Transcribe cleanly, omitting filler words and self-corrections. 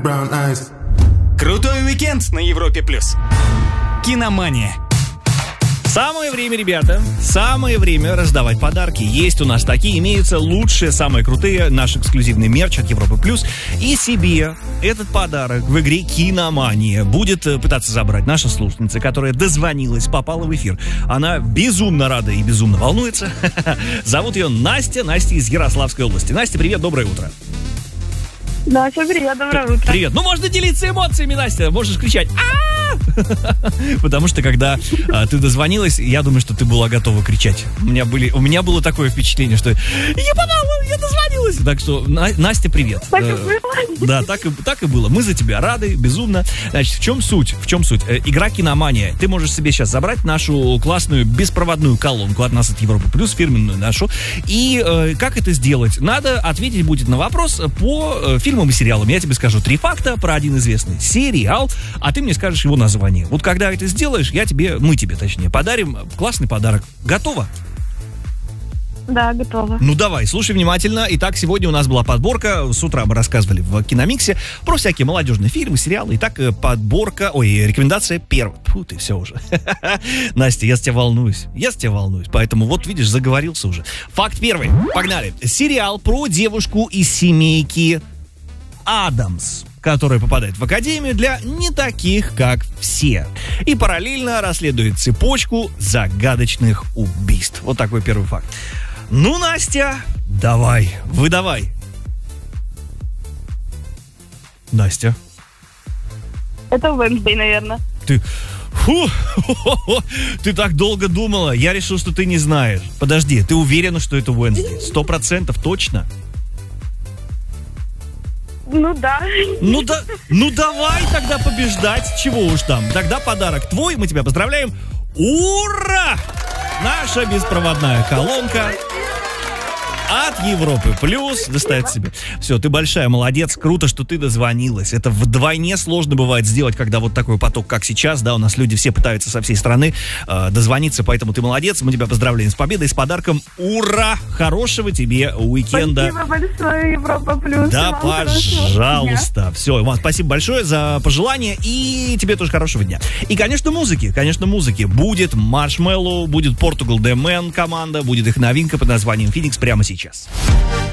brown eyes. Крутой уикенд на Европе+. Киномания. Самое время, ребята, самое время раздавать подарки. Есть у нас такие, имеются лучшие, самые крутые, наш эксклюзивный мерч от Европы+. И себе этот подарок в игре «Киномания» будет пытаться забрать наша слушательница, которая дозвонилась, попала в эфир. Она безумно рада и безумно волнуется. Зовут ее Настя из Ярославской области. Настя, привет, доброе утро. Да, все, привет, доброе утро. Привет. Ну, можно делиться эмоциями, Настя. Можешь кричать «А-а-а!» Потому что, когда ты дозвонилась, я думаю, что ты была готова кричать. У меня было такое впечатление, что я попала, я дозвонилась. Так что, Настя, привет. Так и было. Да, так и было. Мы за тебя рады, безумно. Значит, в чем суть? Игра «Киномания». Ты можешь себе сейчас забрать нашу классную беспроводную колонку от нас, от Европы+, фирменную нашу. И как это сделать? Надо ответить будет на вопрос по фильмам и сериалам. Я тебе скажу 3 факта про один известный сериал, а ты мне скажешь его название. Вот когда это сделаешь, мы тебе подарим классный подарок. Готово? Да, готова. Ну давай, слушай внимательно. Итак, сегодня у нас была подборка. С утра мы рассказывали в Киномиксе про всякие молодежные фильмы, сериалы. Итак, рекомендация первая. Фу, ты все уже. Настя, я с тебя волнуюсь. Поэтому вот, видишь, заговорился уже. Факт первый. Погнали. Сериал про девушку из семейки Адамс, которая попадает в академию для не таких, как все. И параллельно расследует цепочку загадочных убийств. Вот такой первый факт. Ну, Настя, выдавай. Настя. Это Wednesday, наверное. Ты так долго думала. Я решил, что ты не знаешь. Подожди, ты уверена, что это Wednesday? 100% точно? Ну да. Ну давай тогда побеждать. Чего уж там. Тогда подарок твой. Мы тебя поздравляем. Ура! Наша беспроводная колонка от Европы Плюс достает себе. Все, ты большая молодец, круто, что ты дозвонилась. Это вдвойне сложно бывает сделать, когда вот такой поток, как сейчас, да, у нас люди все пытаются со всей страны дозвониться, поэтому ты молодец, мы тебя поздравляем с победой, с подарком. Ура! Хорошего тебе уикенда. Спасибо большое, Европа Плюс. Да, пожалуйста. Все, вам спасибо большое за пожелания и тебе тоже хорошего дня. И, конечно, музыки. Будет Marshmello, будет Portugal The Man команда, будет их новинка под названием Phoenix прямо сейчас.